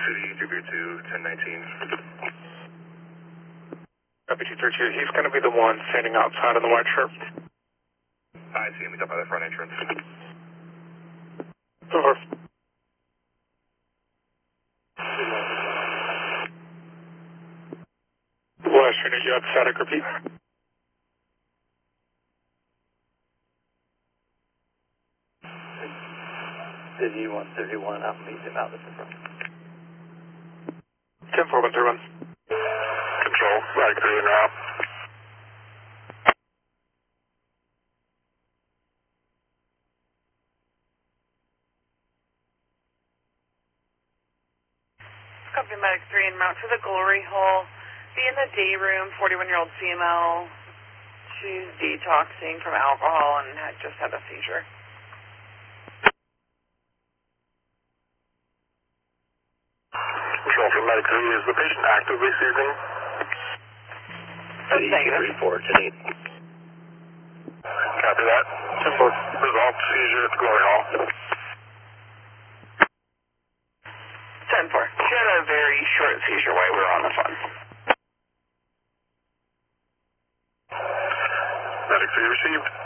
City, 232, 1019. Copy 232. He's going to be the one standing outside in the white shirt. I see him. He's up by the front entrance. Over. West unit, you have static, repeat. Does he want to meet him out at the front? 10-4-1-3-1. Control, static 3 en route. Copy Medic 3 en route to the Glory Hole. Be in the day room, 41-year-old CML. She's detoxing from alcohol and had just had a seizure. Control for Medic 3, is the patient actively seizing? That's negative. 3-4, 10-8. Copy that. 10-4. Resolved seizure at the Glory Hall. 10-4. She had a very short seizure while we were on the phone. Medic 3 received.